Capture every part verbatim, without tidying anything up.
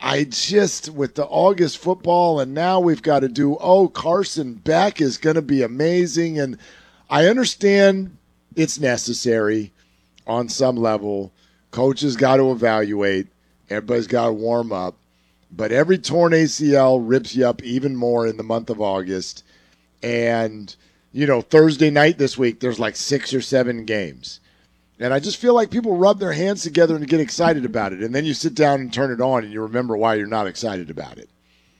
I just, with the August football, and now we've got to do, oh, Carson Beck is going to be amazing. And I understand it's necessary on some level. Coaches got to evaluate. Everybody's got to warm up. But every torn A C L rips you up even more in the month of August. And, you know, Thursday night this week, there's like six or seven games. And I just feel like people rub their hands together and get excited about it. And then you sit down and turn it on and you remember why you're not excited about it.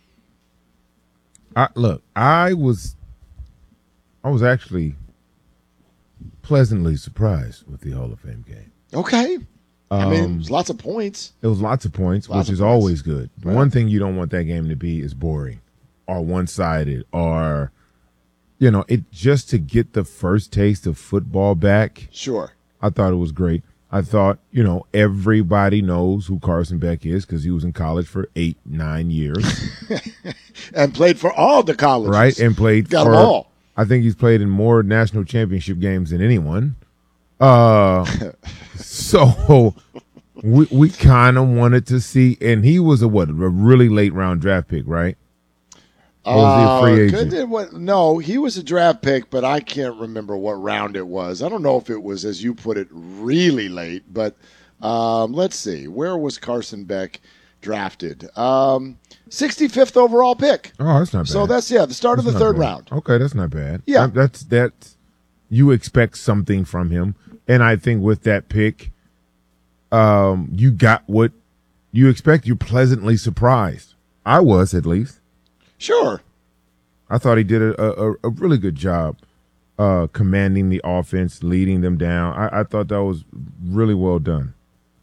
I, look, I was I was actually pleasantly surprised with the Hall of Fame game. Okay. I mean, Um, it was lots of points. It was lots of points, Lots which of is points. always good. The Right. one thing you don't want that game to be is boring or one-sided or, you know, it just to get the first taste of football back. Sure. I thought it was great. I thought, you know, everybody knows who Carson Beck is because he was in college for eight, nine years, And played for all the colleges. right? And played Got for, them all. I think he's played in more national championship games than anyone. Uh, so we we kind of wanted to see, and he was a what, a really late round draft pick, right? Or was he a free Uh, agent? could- what- no, he was a draft pick, but I can't remember what round it was. I don't know if it was, as you put it, really late. But um, let's see. Where was Carson Beck drafted? Um, sixty-fifth overall pick. Oh, that's not bad. So that's, yeah, the start of That's the not third bad. round. Okay, that's not bad. Yeah. That- that's that's you expect something from him, and I think with that pick, um, you got what you expect. You're pleasantly surprised. I was, at least. Sure. I thought he did a, a, a really good job uh, commanding the offense, leading them down. I, I thought that was really well done.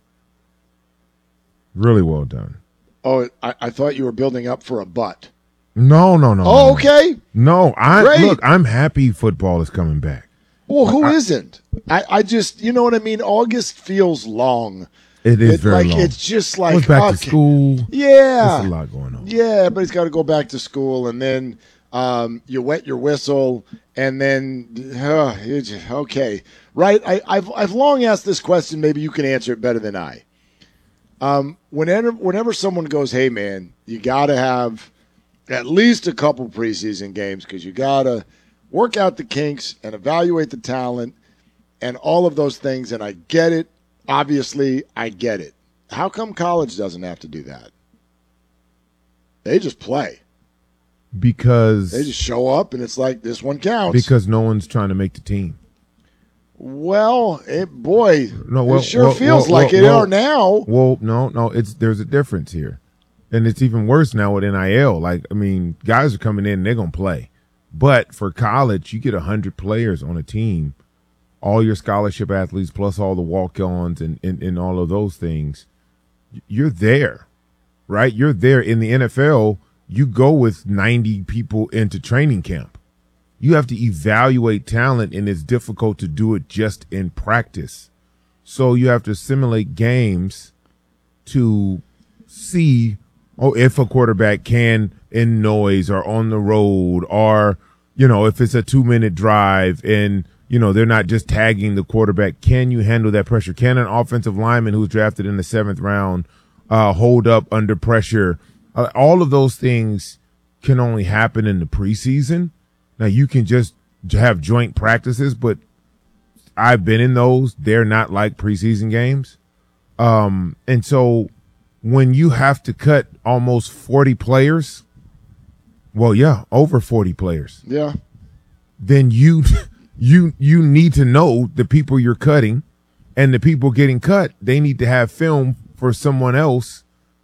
Really well done. Oh, I, I thought you were building up for a butt. No, no, no. Oh, no, no. okay. No, I Great. look. I'm happy football is coming back. Well, who I- not I, I just, you know what I mean? August feels long. It is It's very like, long. It's just like, Goes back okay. to school. Yeah. There's a lot going on. Yeah, but he's got to go back to school, and then um, you wet your whistle, and then uh, you just- okay, right? I, I've I've long asked this question. Maybe you can answer it better than I. Um, whenever whenever someone goes, hey man, you got to have at least a couple preseason games because you got to work out the kinks and evaluate the talent and all of those things. And I get it. Obviously, I get it. How come college doesn't have to do that? They just play. Because They just show up, and it's like, this one counts. because no one's trying to make the team. well, it, boy, No, well, it sure well, feels well, like well, it well, are now. Well, no, no, it's there's a difference here, and it's even worse now with N I L. Like, I mean, guys are coming in and they're gonna play, but for college, you get a hundred players on a team, all your scholarship athletes plus all the walk-ons and, and and all of those things. You're there, right? You're there. In the N F L, you go with ninety people into training camp. You have to evaluate talent, and it's difficult to do it just in practice. So you have to simulate games to see, oh, if a quarterback can in noise or on the road, or, you know, if it's a two minute drive and, you know, they're not just tagging the quarterback. Can you handle that pressure? Can an offensive lineman who's drafted in the seventh round uh, hold up under pressure? Uh, all of those things can only happen in the preseason. Now, you can just have joint practices, but I've been in those. They're not like preseason games. Um, and so when you have to cut almost forty players, well, yeah, over forty players, Yeah. then you you you need to know the people you're cutting, and the people getting cut, they need to have film for someone else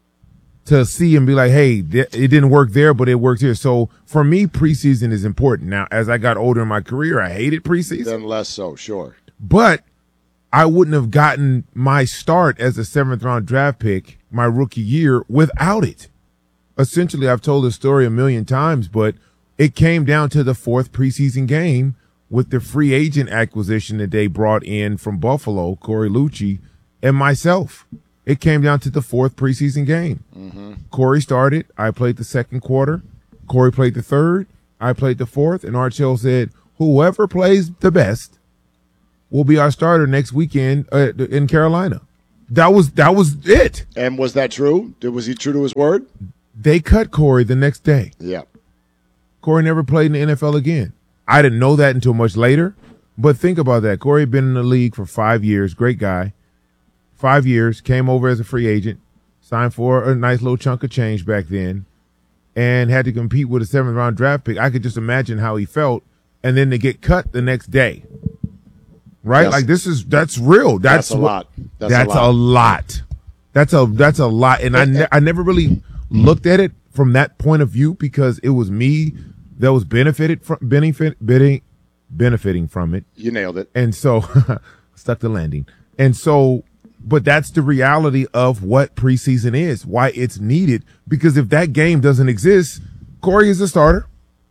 to see and be like, hey, th- it didn't work there, but it worked here. So for me, preseason is important. Now, as I got older in my career, I hated preseason, Then less so, sure. but I wouldn't have gotten my start as a seventh round draft pick my rookie year without it. Essentially, I've told this story a million times, but it came down to the fourth preseason game with the free agent acquisition that they brought in from Buffalo, Corey Lucci, and myself. It came down to the fourth preseason game. Mm-hmm. Corey started. I played the second quarter. Corey played the third. I played the fourth. And Arch Hill said, whoever plays the best will be our starter next weekend uh, in Carolina. That was that was it. And was that true? Did, was he true to his word? They cut Corey the next day. Yeah. Corey never played in the N F L again. I didn't know that until much later. But think about that. Corey had been in the league for five years. Great guy. Five years. Came over as a free agent. Signed for a nice little chunk of change back then. And had to compete with a seventh round draft pick. I could just imagine how he felt. And then to get cut the next day. Right? Yes. Like this is, that's real. That's, That's a what, lot. That's, That's a lot. a lot. That's a that's a lot, and I ne- I never really looked at it from that point of view because it was me that was benefited from benefit bidding, benefiting from it, You nailed it. and so stuck the landing. And so, but that's the reality of what preseason is, why it's needed. Because if that game doesn't exist, Corey is the starter,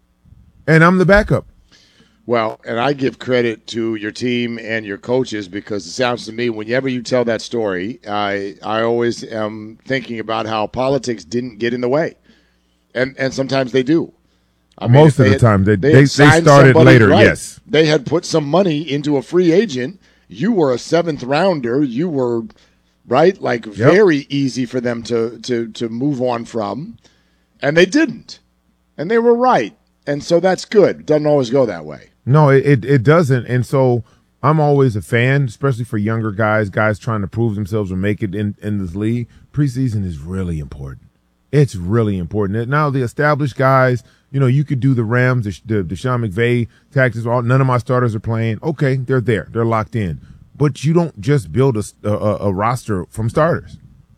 and I'm the backup. Well, and I give credit to your team and your coaches because it sounds to me, whenever you tell that story, I I always am thinking about how politics didn't get in the way, and and sometimes they do. I mean, Most if of the had- time, they had they, they signed started somebody, later. right, Yes, they had put some money into a free agent. You were a seventh rounder. You were right, like very easy for them to to to move on from, and they didn't, and they were right, and so that's good. It doesn't always go that way. No, it, it it doesn't, and so I'm always a fan, especially for younger guys, guys trying to prove themselves or make it in, in this league. Preseason is really important. It's really important. Now the established guys, you know, you could do the Rams, the, the, the Sean McVay tactics. All none of my starters are playing. Okay, they're there, they're locked in. But you don't just build a, a, a roster from starters.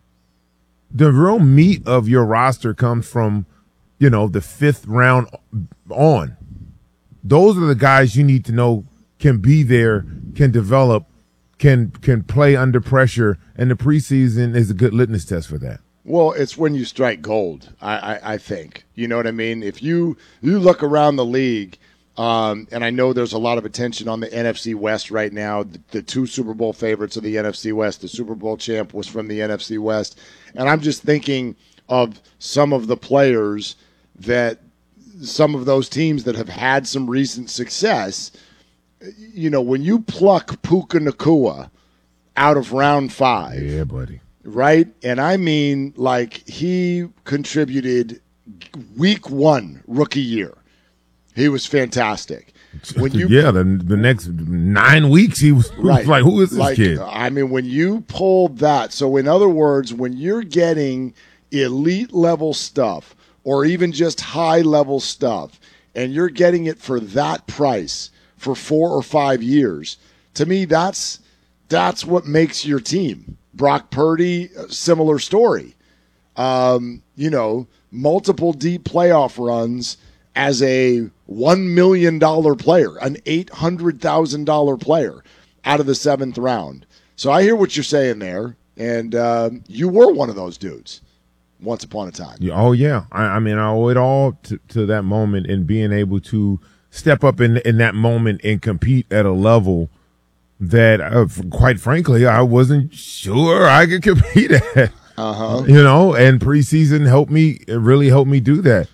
The real meat of your roster comes from, you know, the fifth round on. Those are the guys you need to know can be there, can develop, can can play under pressure, and the preseason is a good litmus test for that. Well, it's when you strike gold, I, I, I think. You know what I mean? If you you look around the league, um, and I know there's a lot of attention on the N F C West right now, the, the two Super Bowl favorites of the N F C West, the Super Bowl champ was from the N F C West, and I'm just thinking of some of the players that some of those teams that have had some recent success. You know, when you pluck Puka Nacua out of round five, Yeah, buddy. right? And I mean, like, he contributed week one, rookie year. He was fantastic. When you yeah, the the next nine weeks he was, he was right, like, who is this like, kid? I mean, when you pulled that, so in other words, when you're getting elite level stuff or even just high level stuff, and you're getting it for that price for four or five years, to me, that's that's what makes your team. Brock Purdy, similar story. Um, you know, multiple deep playoff runs as a one million dollars player, an eight hundred thousand dollars player out of the seventh round. So I hear what you're saying there, and um, you were one of those dudes once upon a time. Yeah, oh, yeah. I, I mean, I owe it all to, to that moment and being able to step up in, in that moment and compete at a level that, uh, quite frankly, I wasn't sure I could compete at. Uh-huh. You know, and preseason helped me, it really helped me do that.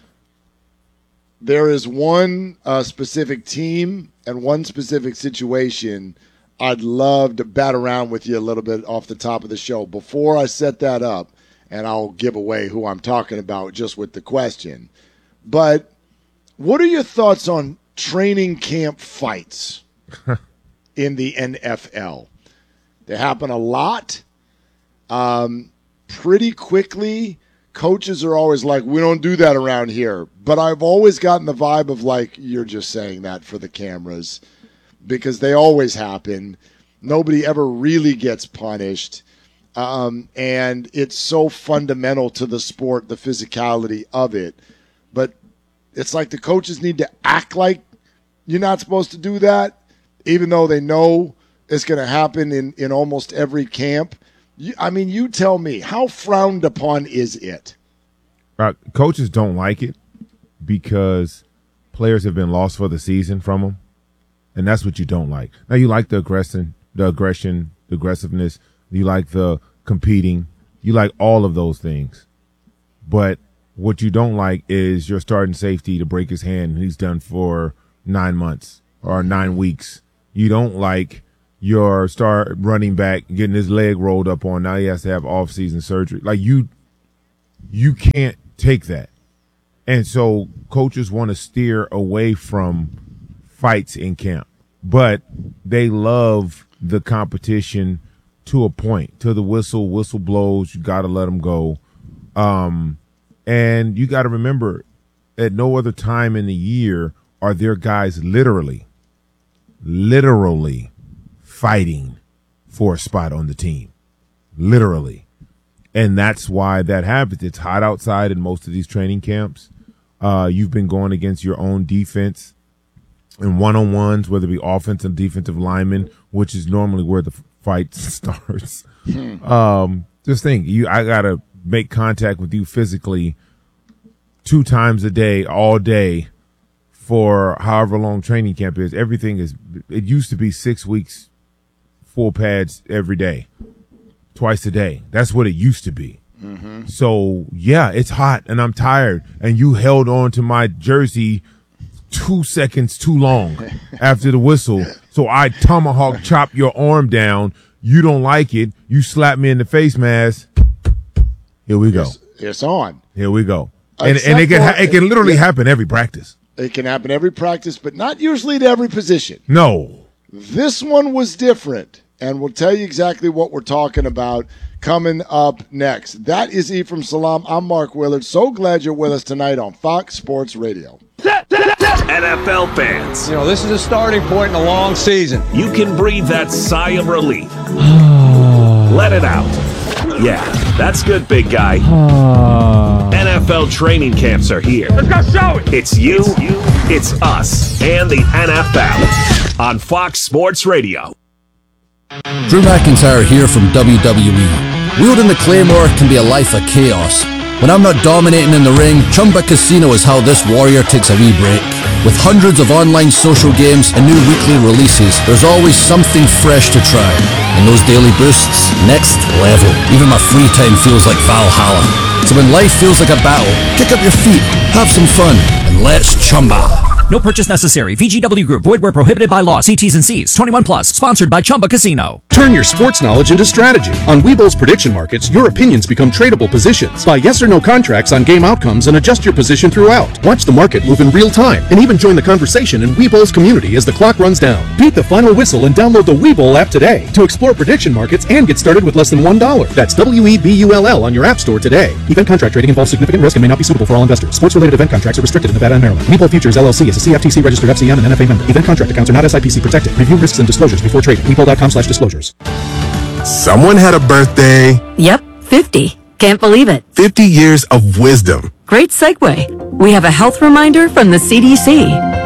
There is one uh, specific team and one specific situation I'd love to bat around with you a little bit off the top of the show. Before I set that up, and I'll give away who I'm talking about just with the question. But what are your thoughts on training camp fights in the N F L? They happen a lot. Um, pretty quickly, coaches are always like, we don't do that around here. But I've always gotten the vibe of like, you're just saying that for the cameras because they always happen. Nobody ever really gets punished. Um, and it's so fundamental to the sport, the physicality of it. But it's like the coaches need to act like you're not supposed to do that, even though they know it's going to happen in, in almost every camp. You, I mean, you tell me, how frowned upon is it? Uh, coaches don't like it because players have been lost for the season from them, and that's what you don't like. Now, you like the aggression, the aggression, the aggressiveness. You like the competing. You like all of those things. But what you don't like is your starting safety to break his hand and he's done for nine months or nine weeks. You don't like your star running back getting his leg rolled up on. Now he has to have off-season surgery. Like, you, you can't take that. And so coaches want to steer away from fights in camp, but they love the competition to a point. To the whistle, whistle blows, you got to let them go. Um, and you got to remember, at no other time in the year are there guys literally, literally fighting for a spot on the team. Literally. And that's why that happens. It's hot outside in most of these training camps. Uh, you've been going against your own defense in one-on-ones, whether it be offensive, defensive linemen, which is normally where the fight starts. um, just think, you, I gotta make contact with you physically two times a day, all day, for however long training camp is. Everything is, it used to be six weeks, full pads every day, twice a day. That's what it used to be. Mm-hmm. So, yeah, it's hot and I'm tired. And you held on to my jersey two seconds too long after the whistle. So I tomahawk chop your arm down. You don't like it. You slap me in the face mask. Here we go. It's, it's on. Here we go. And, and it can ha- it can literally yeah. happen every practice. It can happen every practice, but not usually to every position. No. This one was different, and we'll tell you exactly what we're talking about coming up next. That is Ephraim Salaam. I'm Mark Willard. So glad you're with us tonight on Fox Sports Radio. N F L fans, you know, this is a starting point in a long season. You can breathe that sigh of relief. Let it out. Yeah, that's good, big guy. N F L training camps are here. Let's go show it. It's you, it's, you, it's us, and the N F L on Fox Sports Radio. Drew McIntyre here from W W E. Wielding the Claymore can be a life of chaos. When I'm not dominating in the ring, Chumba Casino is how this warrior takes a wee break. With hundreds of online social games and new weekly releases, there's always something fresh to try. And those daily boosts, next level. Even my free time feels like Valhalla. So when life feels like a battle, kick up your feet, have some fun, and let's chumba. No purchase necessary. V G W Group. Void where prohibited by law. See T's and C's. twenty-one plus. Sponsored by Chumba Casino. Turn your sports knowledge into strategy. On Webull's prediction markets, your opinions become tradable positions. Buy yes or no contracts on game outcomes and adjust your position throughout. Watch the market move in real time and even join the conversation in Webull's community as the clock runs down. Beat the final whistle and download the Webull app today to explore prediction markets and get started with less than one dollar. That's W E B U L L on your app store today. Event contract trading involves significant risk and may not be suitable for all investors. Sports-related event contracts are restricted in Nevada and Maryland. Webull Futures L L C is a C F T C registered F C M and N F A member. Event contract accounts are not S I P C protected. Review risks and disclosures before trading. Webull dot com slash disclosures. Someone had a birthday. Yep, fifty. Can't believe it. fifty years of wisdom. Great segue. We have a health reminder from the C D C.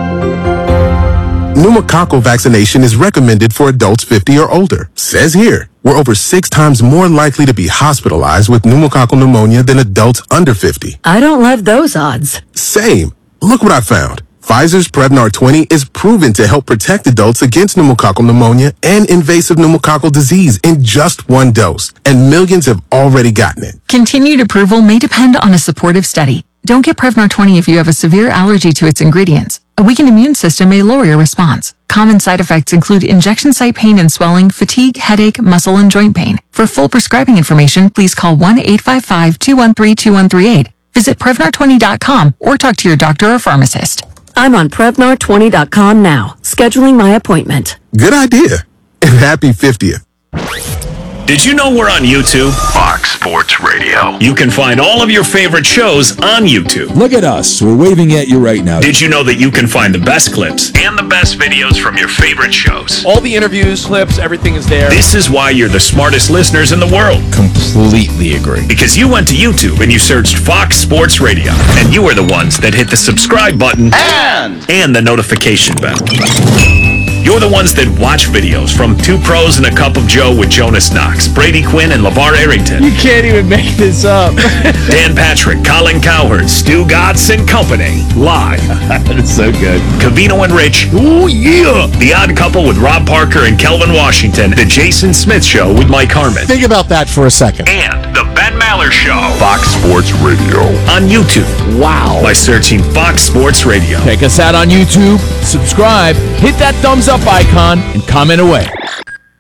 Pneumococcal vaccination is recommended for adults fifty or older. Says here, we're over six times more likely to be hospitalized with pneumococcal pneumonia than adults under fifty. I don't love those odds. Same. Look what I found. Pfizer's Prevnar twenty is proven to help protect adults against pneumococcal pneumonia and invasive pneumococcal disease in just one dose, and millions have already gotten it. Continued approval may depend on a supportive study. Don't get Prevnar twenty if you have a severe allergy to its ingredients. A weakened immune system may lower your response. Common side effects include injection site pain and swelling, fatigue, headache, muscle, and joint pain. For full prescribing information, please call one eight five five, two one three, two one three eight. Visit Prevnar twenty dot com or talk to your doctor or pharmacist. I'm on Prevnar twenty dot com now, scheduling my appointment. Good idea. And happy fiftieth. Did you know we're on YouTube? Fox Sports Radio. You can find all of your favorite shows on YouTube. Look at us. We're waving at you right now. Did you know that you can find the best clips and the best videos from your favorite shows? All the interviews, clips, everything is there. This is why you're the smartest listeners in the world. Completely agree. Because you went to YouTube and you searched Fox Sports Radio. And you are the ones that hit the subscribe button and, and the notification bell. You're the ones that watch videos from Two Pros and a Cup of Joe with Jonas Knox, Brady Quinn, and LeVar Arrington. You can't even make this up. Dan Patrick, Colin Cowherd, Stu Gatz, and company. Live. That's so good. Covino and Rich. Oh, yeah. The Odd Couple with Rob Parker and Kelvin Washington. The Jason Smith Show with Mike Harmon. Think about that for a second. And The Ben Maller Show. Fox Sports Radio. On YouTube. Wow. By searching Fox Sports Radio. Check us out on YouTube. Subscribe. Hit that thumbs up icon and comment away.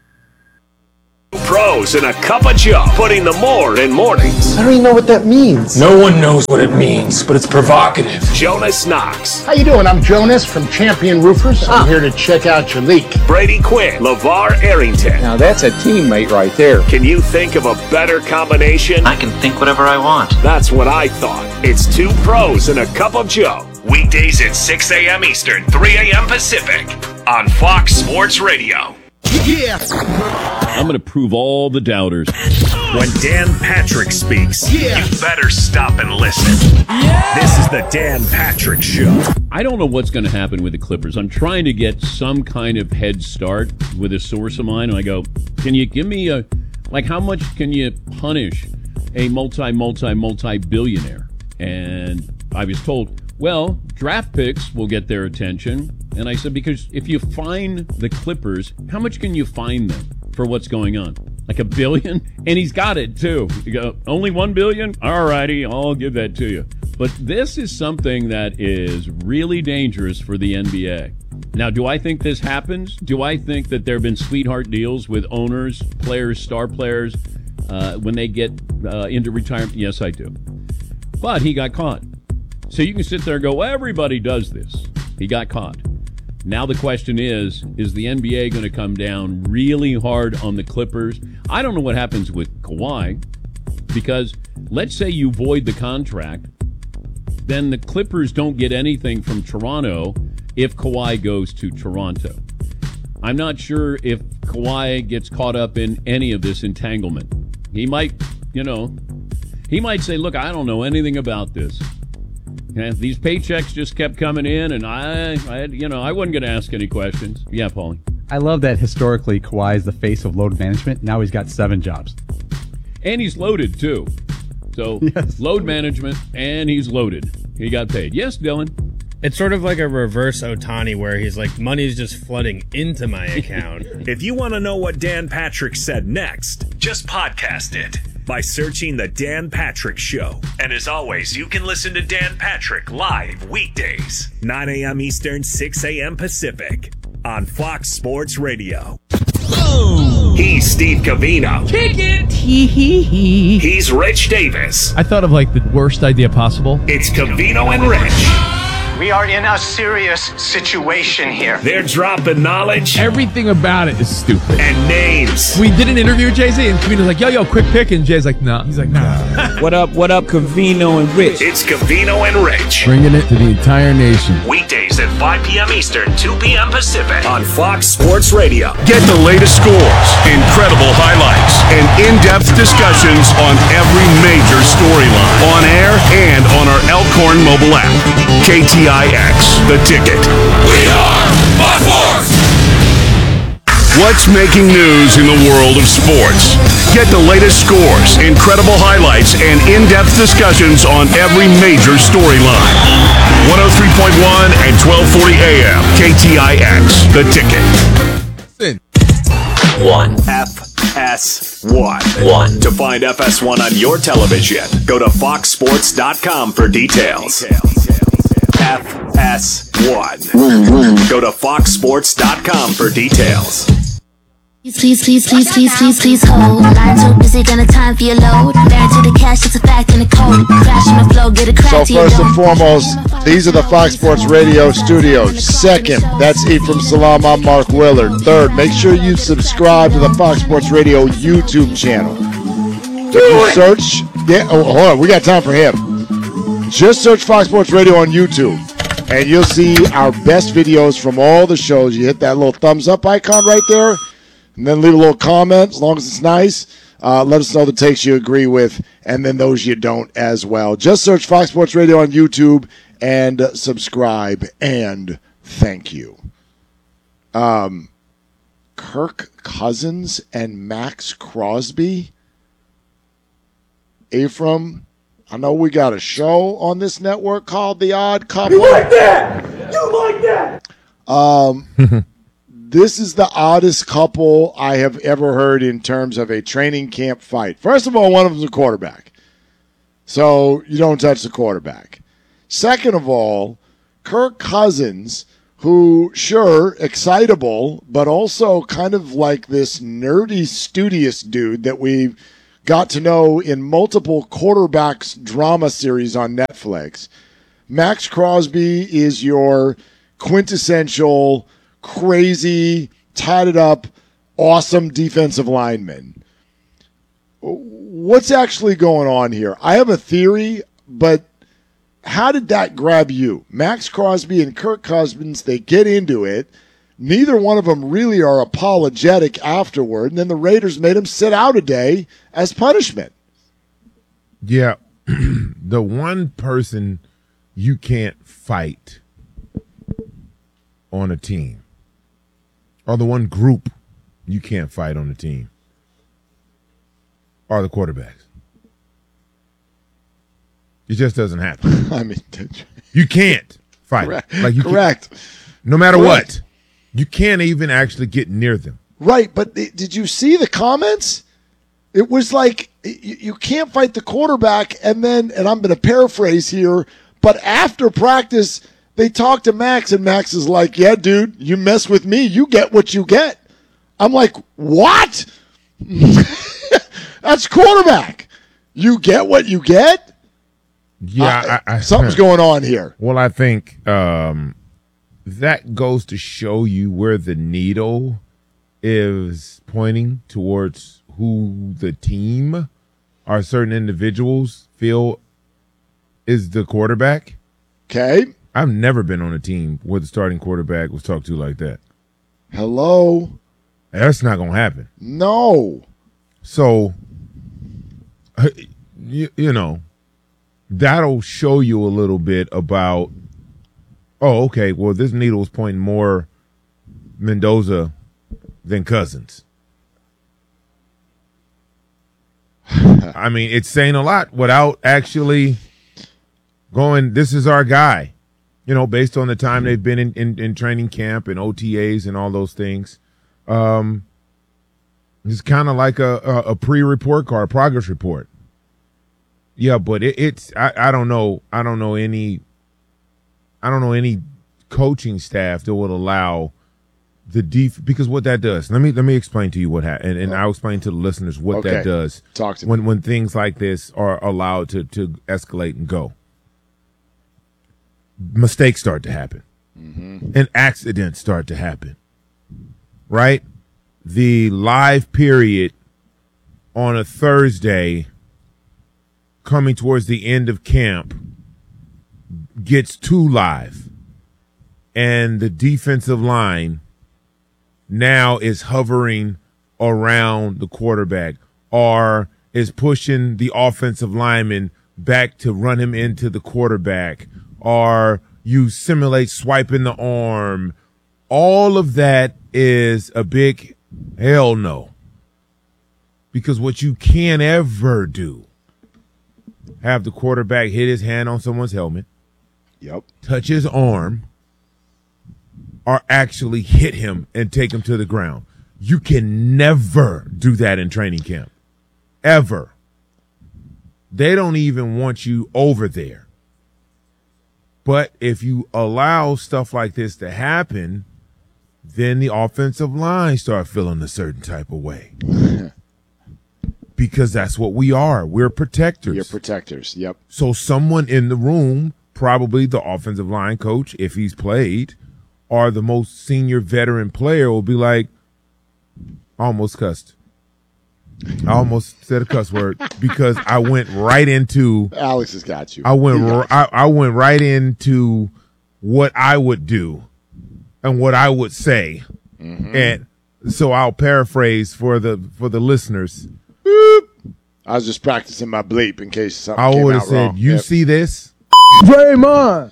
pros and a cup of Joe, putting the more in mornings. I don't even know what that means. No one knows what it means, but it's provocative. Jonas Knox. How you doing? I'm Jonas from Champion Roofers. I'm Ah. here to check out your leak. Brady Quinn. LeVar Arrington. Now that's a teammate right there. Can you think of a better combination? I can think whatever I want. That's what I thought. It's two pros and a cup of Joe. Weekdays at six a.m. Eastern, three a.m. Pacific on Fox Sports Radio. Yeah. I'm going to prove all the doubters. When Dan Patrick speaks, yeah. you better stop and listen. Yeah. This is the Dan Patrick Show. I don't know what's going to happen with the Clippers. I'm trying to get some kind of head start with a source of mine. And I go, can you give me a, like, how much can you punish a multi, multi, multi billionaire? And I was told, well, draft picks will get their attention. And I said, because if you fine the Clippers, how much can you fine them for what's going on? Like a billion? And he's got it, too. You go, only one billion? All righty, I'll give that to you. But this is something that is really dangerous for the N B A. Now, do I think this happens? Do I think that there have been sweetheart deals with owners, players, star players, uh, when they get uh, into retirement? Yes, I do. But he got caught. So you can sit there and go, well, everybody does this. He got caught. Now the question is, is the N B A going to come down really hard on the Clippers? I don't know what happens with Kawhi, because let's say you void the contract, then the Clippers don't get anything from Toronto if Kawhi goes to Toronto. I'm not sure if Kawhi gets caught up in any of this entanglement. He might, you know, he might say, look, I don't know anything about this. And these paychecks just kept coming in, and I, I you know, I wasn't going to ask any questions. Yeah, Paulie. I love that historically Kawhi is the face of load management. Now he's got seven jobs. And he's loaded, too. So, yes. Load management, and he's loaded. He got paid. Yes, Dylan? It's sort of like a reverse Ohtani where he's like, money's just flooding into my account. If you want to know what Dan Patrick said next, just podcast it by searching The Dan Patrick Show. And as always, you can listen to Dan Patrick live weekdays, nine a.m. Eastern, six a.m. Pacific on Fox Sports Radio. Oh. He's Steve Covino. Kick it! Hee hee hee. He's Rich Davis. I thought of like the worst idea possible. It's Covino and Rich. We are in a serious situation here. They're dropping knowledge. Everything about it is stupid. And names. We did an interview with Jay-Z, and Covino's like, yo, yo, quick pick. And Jay's like, nah. He's like, nah. What up, what up, Covino and Rich? It's Covino and Rich. Bringing it to the entire nation. Weekdays at five p.m. Eastern, two p.m. Pacific on Fox Sports Radio. Get the latest scores, incredible highlights, and in-depth discussions on every major storyline. On air and on our Elkhorn mobile app. K T I X, The Ticket. We are Fox Sports! What's making news in the world of sports? Get the latest scores, incredible highlights, and in-depth discussions on every major storyline. one oh three point one and twelve forty A M. K T I X, The Ticket. One. F S one. One. To find F S one on your television, go to fox sports dot com for details. F S one. One, one. Go to fox sports dot com for details. Please, please, please, please, please, please hold. Line too busy, gonna time for your load. Married to the cash, it's a fact in the code. Crash on the flow, get a crack So to your first and dome. foremost, these are the Fox Sports Radio studios. Second, that's Ephraim Salam. I'm Mark Willard. Third, make sure you subscribe to the Fox Sports Radio YouTube channel. If you search, yeah, oh, hold on, we got time for him. Just search Fox Sports Radio on YouTube, and you'll see our best videos from all the shows. You hit that little thumbs up icon right there, and then leave a little comment, as long as it's nice. Uh, let us know the takes you agree with, and then those you don't as well. Just search Fox Sports Radio on YouTube and uh, subscribe, and thank you. Um, Kirk Cousins and Max Crosby. Ephraim, I know we got a show on this network called The Odd Couple. You like that? You like that? Um... This is the oddest couple I have ever heard in terms of a training camp fight. First of all, one of them's a quarterback. So you don't touch the quarterback. Second of all, Kirk Cousins, who, sure, excitable, but also kind of like this nerdy, studious dude that we got to know in multiple quarterbacks drama series on Netflix. Max Crosby is your quintessential, crazy, tatted up, awesome defensive lineman. What's actually going on here? I have a theory, but how did that grab you? Max Crosby and Kirk Cousins, they get into it. Neither one of them really are apologetic afterward, and then the Raiders made him sit out a day as punishment. Yeah, the one person you can't fight on a team, or the one group you can't fight on a team, are the quarterbacks. It just doesn't happen. I mean, you can't fight. Correct. Like you Correct. Can't, no matter Correct. what, you can't even actually get near them. Right, but did you see the comments? It was like you, you can't fight the quarterback, and then, and I'm going to paraphrase here, but after practice, they talk to Max, and Max is like, yeah, dude, you mess with me, you get what you get. I'm like, what? That's quarterback. You get what you get? Yeah, I, I, I, something's going on here. Well, I think um, that goes to show you where the needle is pointing towards who the team or certain individuals feel is the quarterback. Okay. I've never been on a team where the starting quarterback was talked to like that. Hello? That's not going to happen. No. So, you, you know, that'll show you a little bit about, oh, okay, well, this needle is pointing more Mendoza than Cousins. I mean, it's saying a lot without actually going, this is our guy, you know, based on the time they've been in, in, in training camp and O T As and all those things. Um, it's kind of like a, a, a pre-report card, a progress report. Yeah, but it, it's I, I don't know I don't know any I don't know any coaching staff that would allow the def because what that does. Let me let me explain to you what happened, and, and I'll explain to the listeners what Okay. that does. Talk to me. when when things like this are allowed to to escalate and go. Mistakes start to happen, Mm-hmm. and accidents start to happen. Right, the live period on a Thursday, coming towards the end of camp, gets too live, and the defensive line now is hovering around the quarterback or is pushing the offensive lineman back to run him into the quarterback, or you simulate swiping the arm. All of that is a big hell no, because what you can't ever do, have the quarterback hit his hand on someone's helmet, Yep. touch his arm, or actually hit him and take him to the ground. You can never do that in training camp. Ever. They don't even want you over there. But if you allow stuff like this to happen, then the offensive line start feeling a certain type of way. Because that's what we are. We're protectors. You're protectors. Yep. So someone in the room, probably the offensive line coach, if he's played, or the most senior veteran player, will be like, I almost cussed. I almost said a cuss word because I went right into Alex has got you. I went He got I, I went right into what I would do and what I would say. Mm-hmm. And so I'll paraphrase for the for the listeners. Boop. I was just practicing my bleep in case something I came would out have said, wrong. you Yep. see this? Draymond.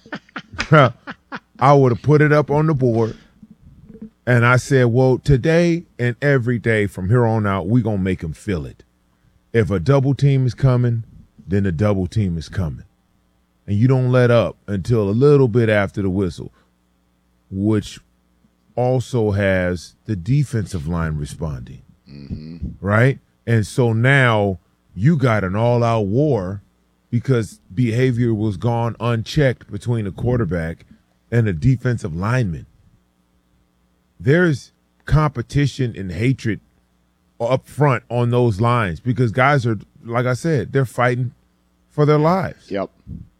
I would have put it up on the board. And I said, well, today and every day from here on out, we're going to make them feel it. If a double team is coming, then a double team is coming. And you don't let up until a little bit after the whistle, which also has the defensive line responding. Mm-hmm. Right? And so now you got an all-out war because behavior was gone unchecked between a quarterback and a defensive lineman. there's competition and hatred up front on those lines because guys are, like I said, they're fighting for their lives. Yep.